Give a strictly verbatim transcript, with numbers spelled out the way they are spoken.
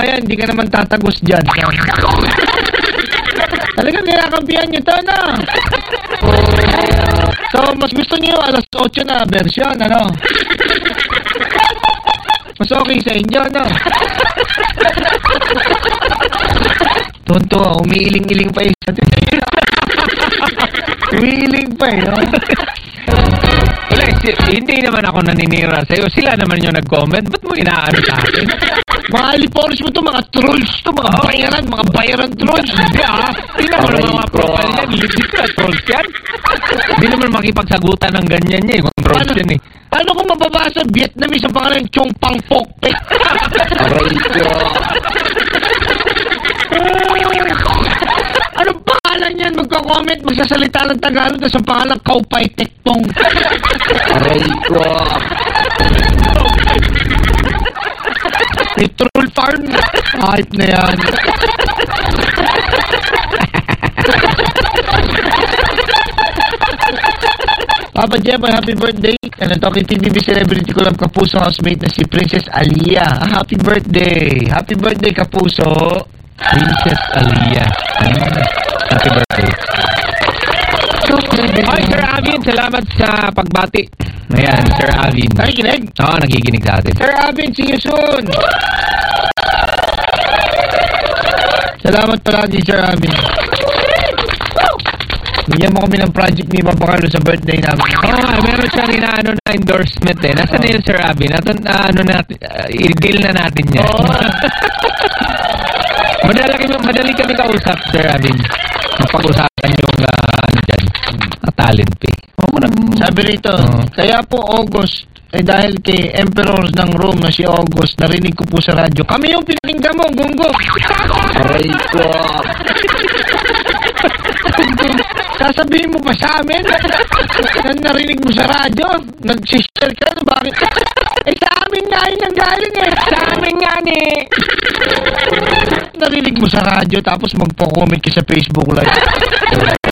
yan, hindi ka naman tatagos dyan. Talagang nirakampihan nyo to, ano? So, mas gusto nyo alas otso na version, ano? Mas okay sa inyo, ano? Tonto, umiiling-iling pa eh. Umiiling pa eh, no? Wala, hindi naman ako naninira sa'yo. Sila naman yung nag-comment. Ba't mo inaano sa akin? Mga alipores mo to, mga trolls to, mga bayaran, mga bayaran trolls. Hindi ah. Tingnan mo naman mga profile yan. Legit na trolls yan. Hindi naman makipagsagutan ng ganyan niya eh. Kung trolls Paano- yan eh. Paano kung mababasa Vietnamese ang pangalan Chong Pang Pok Pek? Aray ko. Anong pangalan yan? Magko-comment, magsasalita ng Tagalog, tapos ang pangalan Kaupay Tekpong. Aray ko. May troll farm. Hype na yan. Papa Jeff, happy birthday. Ano to, kay T V B Celebrity ko lang Kapuso housemate na si Princess Alia. Ah, happy birthday. Happy birthday, Kapuso. Princess Alia. Happy birthday. Hi, Sir Avin. Salamat sa pagbati. Ayan, Sir Avin. Nakikinig? Oo, nakikinig sa atin. Sir Avin, see you soon. Salamat palagi, Sir Avin. Bigyan mo kami ng project ni Papa Carlo sa birthday namin. Oo, oh, meron siyang inaano na endorsement eh. Nasaan na yun, Sir Avin? Natin, uh, ano natin, uh, i-deal na natin yan. Oo. madali, kami, madali kami kausap, Sir Avin. Mapag-usapan yung, uh, ano dyan, uh, talent pay. Oo, Sabi rito, Oo. kaya po August, eh dahil kay Emperor ng Rome na si August, narinig ko po sa radyo. Kami yung pinakinggan mo, Gungo. Aray ko. Sasabihin mo pa sa amin na narinig mo sa radyo, nag-share ka, no? Bakit? Eh sa amin nga yun ang galing eh. Sa amin nga ni. Narinig mo sa radyo tapos magpo-comment ka sa Facebook Live.